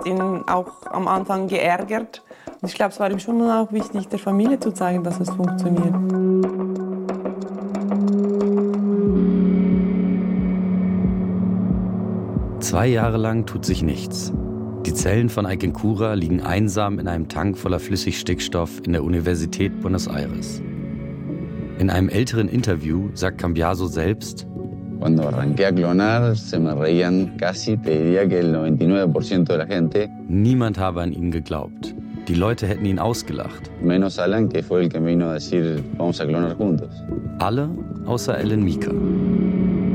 hat ihn auch am Anfang geärgert. Und ich glaube, es war ihm schon auch wichtig, der Familie zu zeigen, dass es funktioniert. Zwei Jahre lang tut sich nichts. Die Zellen von Ayquincura liegen einsam in einem Tank voller Flüssigstickstoff in der Universität Buenos Aires. In einem älteren Interview sagt Cambiaso selbst: Cuando arranqué a clonar, se me reían casi, te diría que el 99% de la gente. Niemand habe an ihn geglaubt. Die Leute hätten ihn ausgelacht. Menos Alan, que fue el que me vino a decir, vamos a clonar juntos. Alle außer Ellen Mika.